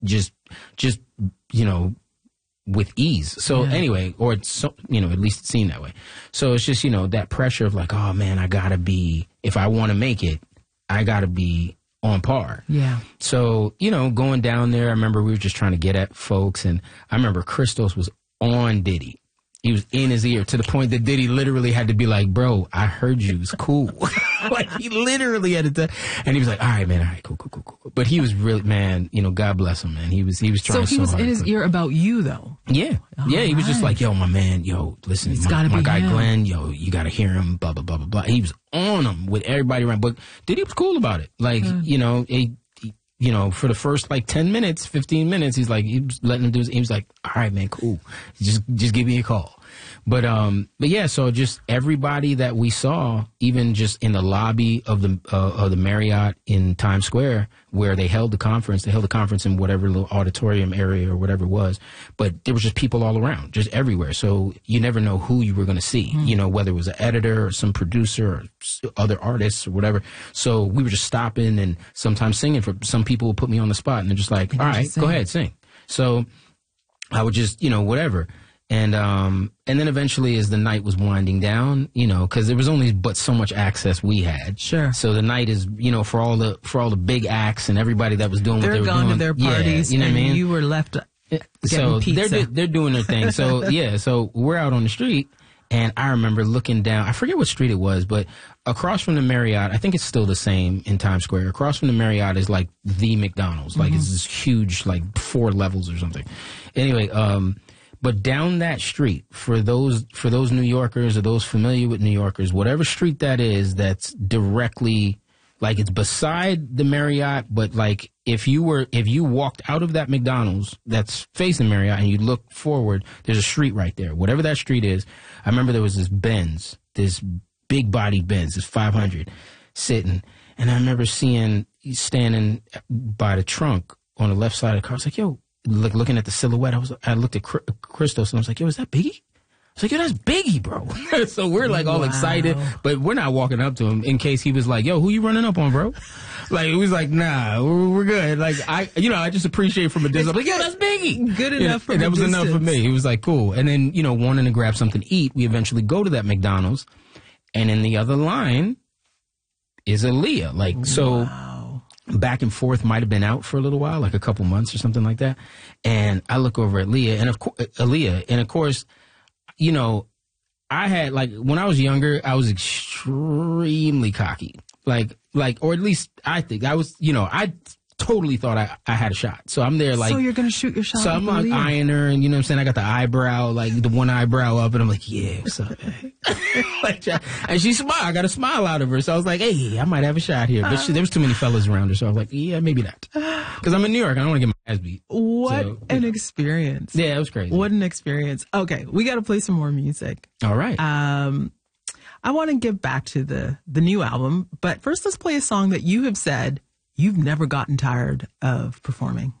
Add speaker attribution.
Speaker 1: just, you know, with ease. So anyway, or it's so, you know, at least it seemed that way. So it's just, you know, that pressure of like, oh man, I gotta be, if I want to make it, I gotta be on par. Yeah. So, you know, going down there, I remember we were just trying to get at folks, and I remember Christos was on Diddy. He was in his ear to the point that Diddy literally had to be like, bro, I heard you. It's cool. Like, he literally had to, and he was like, all right, man, all right, cool. But he was really, man, you know, God bless him, man. He was trying so hard. So he was
Speaker 2: in his ear about you, though?
Speaker 1: Yeah. He was just like, yo, my man, yo, listen, my guy Glenn, yo, you got to hear him, blah, blah, blah, blah, blah. He was on him with everybody around. But Diddy was cool about it. Like, you know, you know, for the first like 10 minutes, 15 minutes, he was letting him do his, he was like, all right, man, cool. Just give me a call. But yeah, so just everybody that we saw, even just in the lobby of the Marriott in Times Square, where they held the conference in whatever little auditorium area or whatever it was, but there was just people all around, just everywhere. So you never know who you were going to see, you know, whether it was an editor or some producer or other artists or whatever. So we were just stopping and sometimes singing. For some people would put me on the spot and they're just like, all right, go ahead, sing. So I would just, you know, whatever. And then eventually, as the night was winding down, you know, because there was only but so much access we had. Sure. So the night is, you know, for all the big acts and everybody that was doing what they were doing. They're gone to their parties, you know what I mean? You were left getting pizza. They're doing their thing. So yeah, so we're out on the street, and I remember looking down. I forget what street it was, but across from the Marriott, I think it's still the same in Times Square. Across from the Marriott is like the McDonald's, like it's this huge, like 4 levels or something. Anyway, but down that street, for those New Yorkers or those familiar with New Yorkers, whatever street that is, that's directly, like, it's beside the Marriott, but like if you walked out of that McDonald's that's facing Marriott and you look forward, there's a street right there. Whatever that street is, I remember there was this Benz, this big body Benz, this 500 sitting, and I remember standing by the trunk on the left side of the car. I was like, yo. Looking at the silhouette, I looked at Christos and I was like, yo, is that Biggie? I was like, yo, that's Biggie, bro. So we're like all excited, but we're not walking up to him in case he was like, yo, who you running up on, bro? Like, it was like, nah, we're good. Like, I just appreciate from a distance. I'm like, yo, that's Biggie. Good enough for me. That was enough for me. He was like, cool. And then, you know, wanting to grab something to eat, we eventually go to that McDonald's, and in the other line is Aaliyah. Like, so. Back and Forth might have been out for a little while, like a couple months or something like that. And I look over at Aaliyah, and of course, you know, I had, like, when I was younger, I was extremely cocky, like, or at least I think I was, you know, I totally thought I had a shot. So I'm there like... So you're going to shoot your shot. So I'm like eyeing her, and you know what I'm saying? I got the eyebrow, like the one eyebrow up, and I'm like, yeah, what's up, man? Like, and she smiled. I got a smile out of her. So I was like, hey, I might have a shot here. But there was too many fellas around her. So I was like, yeah, maybe not. Because I'm in New York. I don't want to get my ass beat. What an experience. Yeah, it was crazy. What an experience. Okay, we got to play some more music. All right. I want to get back to the new album. But first, let's play a song that you have said you've never gotten tired of performing.